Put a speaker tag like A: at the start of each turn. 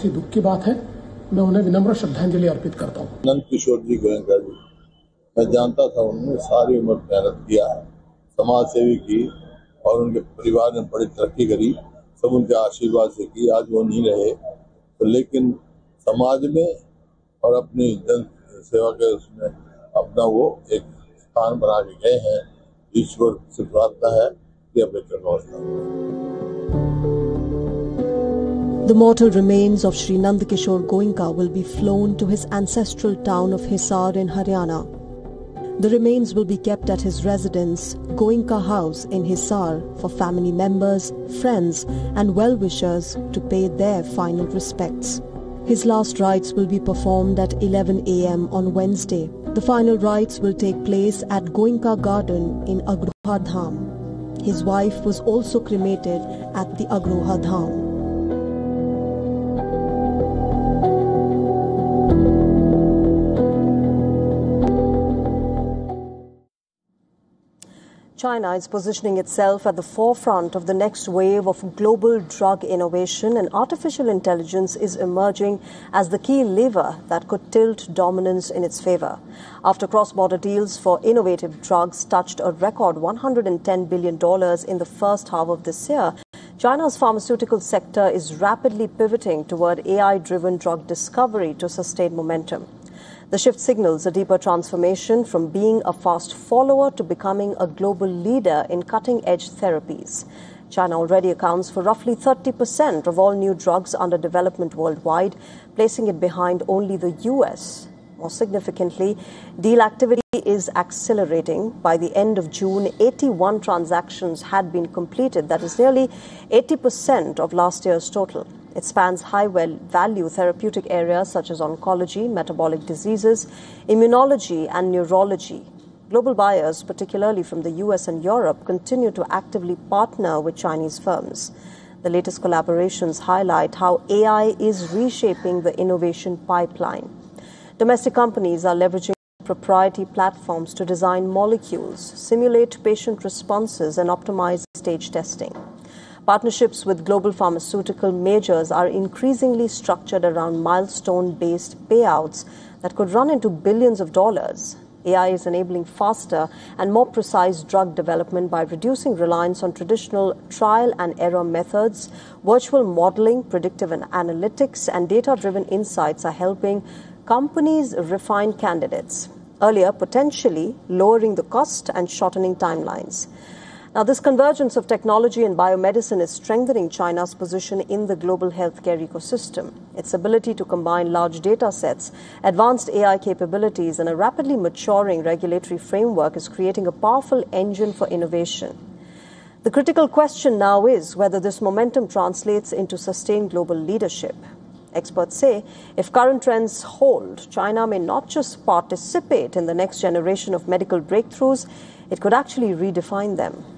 A: बहुत ही दुख की बात है। मैं उन्हें विनम्र श्रद्धांजलि अर्पित करता हूँ।
B: नंद किशोर जी गोयनका जी, मैं जानता था उन्होंने सारी उम्र मेहनत किया है, समाज सेवी की और उनके परिवार ने बड़ी तरक्की करी, सब उनके आशीर्वाद से की। आज वो नहीं रहे तो लेकिन समाज में और अपनी जन सेवा के उसमें अपना वो एक स्थान बना के गए हैं। ईश्वर से प्रार्थना है कि अपने चरणों
C: The mortal remains of Shri Nand Kishore Goenka will be flown to his ancestral town of Hisar in Haryana. The remains will be kept at his residence, Goenka House in Hisar, for family members, friends and well-wishers to pay their final respects. His last rites will be performed at 11 a.m. on Wednesday. The final rites will take place at Goenka Garden in Agroha Dham. His wife was also cremated at the Agroha Dham. China is positioning itself at the forefront of the next wave of global drug innovation, and artificial intelligence is emerging as the key lever that could tilt dominance in its favor. After cross-border deals for innovative drugs touched a record $110 billion in the first half of this year, China's pharmaceutical sector is rapidly pivoting toward AI-driven drug discovery to sustain momentum. The shift signals a deeper transformation from being a fast follower to becoming a global leader in cutting-edge therapies. China already accounts for roughly 30% of all new drugs under development worldwide, placing it behind only the US. More significantly, deal activity is accelerating. By the end of June, 81 transactions had been completed. That is nearly 80% of last year's total. It spans high-value therapeutic areas such as oncology, metabolic diseases, immunology, and neurology. Global buyers, particularly from the US and Europe, continue to actively partner with Chinese firms. The latest collaborations highlight how AI is reshaping the innovation pipeline. Domestic companies are leveraging proprietary platforms to design molecules, simulate patient responses, and optimize stage testing. Partnerships with global pharmaceutical majors are increasingly structured around milestone-based payouts that could run into billions of dollars. AI is enabling faster and more precise drug development by reducing reliance on traditional trial and error methods. Virtual modeling, predictive analytics, and data-driven insights are helping companies refine candidates, earlier potentially lowering the cost and shortening timelines. Now, this convergence of technology and biomedicine is strengthening China's position in the global healthcare ecosystem. Its ability to combine large data sets, advanced AI capabilities, and a rapidly maturing regulatory framework is creating a powerful engine for innovation. The critical question now is whether this momentum translates into sustained global leadership. Experts say if current trends hold, China may not just participate in the next generation of medical breakthroughs, it could actually redefine them.